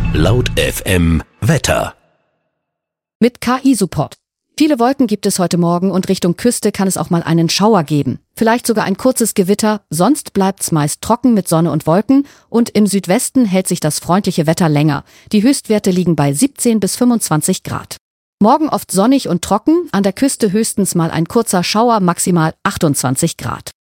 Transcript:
Laut FM Wetter. Mit KI-Support. Viele Wolken gibt es heute Morgen und Richtung Küste kann es auch mal einen Schauer geben. Vielleicht sogar ein kurzes Gewitter, sonst bleibt's meist trocken mit Sonne und Wolken und im Südwesten hält sich das freundliche Wetter länger. Die Höchstwerte liegen bei 17 bis 25 Grad. Morgen oft sonnig und trocken, an der Küste höchstens mal ein kurzer Schauer, maximal 28 Grad.